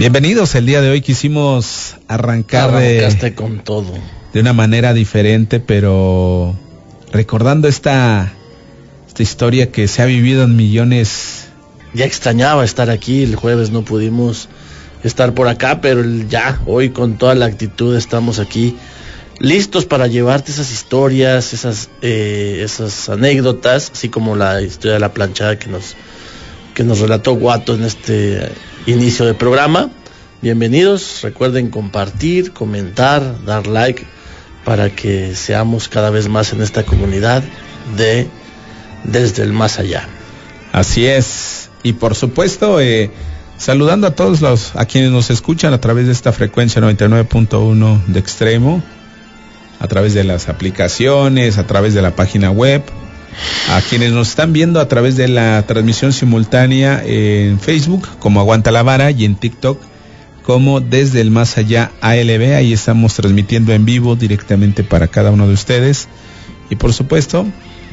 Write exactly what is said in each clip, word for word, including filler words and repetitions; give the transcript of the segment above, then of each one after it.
Bienvenidos. El día de hoy quisimos arrancar de, con todo. de una manera diferente, pero recordando esta, esta historia que se ha vivido en millones. Ya extrañaba estar aquí, el jueves no pudimos estar por acá, pero ya hoy con toda la actitud estamos aquí listos para llevarte esas historias, esas eh, esas anécdotas, así como la historia de la planchada que nos que nos relató Guato en este inicio de programa. Bienvenidos, recuerden compartir, comentar, dar like para que seamos cada vez más en esta comunidad de Desde el Más Allá. Así es, y por supuesto eh, saludando a todos los a quienes nos escuchan a través de esta frecuencia noventa y nueve punto uno de Extremo, a través de las aplicaciones, a través de la página web, a quienes nos están viendo a través de la transmisión simultánea en Facebook como Aguanta la Vara y en TikTok como Desde el Más Allá A L B. Ahí estamos transmitiendo en vivo directamente para cada uno de ustedes. Y por supuesto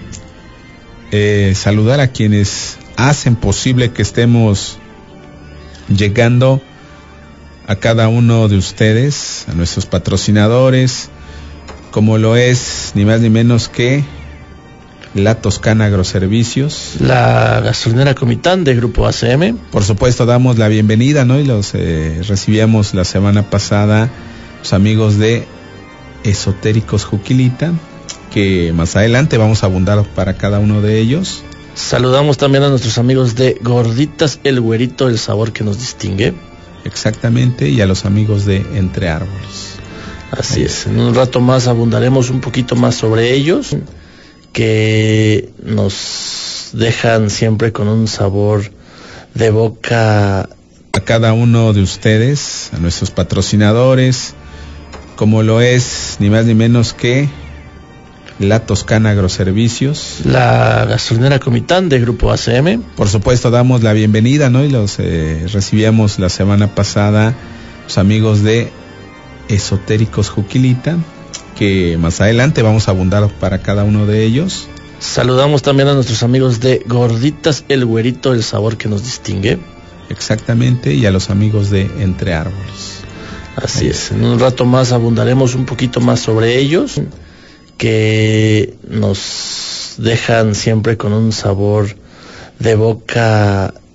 eh, saludar a quienes hacen posible que estemos llegando a cada uno de ustedes, a nuestros patrocinadores, como lo es ni más ni menos que La Toscana Agroservicios, la gasolinera Comitán de Grupo A C M. Por supuesto damos la bienvenida, ¿no? Y los eh, recibíamos la semana pasada los amigos de Esotéricos Juquilita, que más adelante vamos a abundar para cada uno de ellos. Saludamos también a nuestros amigos de Gorditas El Güerito, el sabor que nos distingue. Exactamente, y a los amigos de Entre Árboles. Así Ahí. es, en un rato más abundaremos un poquito más sobre ellos, que nos dejan siempre con un sabor de boca. A cada uno de ustedes, a nuestros patrocinadores, como lo es ni más ni menos que La Toscana Agroservicios, la gasolinera Comitán de Grupo A C M. Por supuesto damos la bienvenida, ¿no? Y los eh, recibíamos la semana pasada los amigos de Esotéricos Juquilita, que más adelante vamos a abundar para cada uno de ellos. Saludamos también a nuestros amigos de Gorditas El Güerito, el sabor que nos distingue. Exactamente, y a los amigos de Entre Árboles. Así Ahí. es, en un rato más abundaremos un poquito más sobre ellos, que nos dejan siempre con un sabor de boca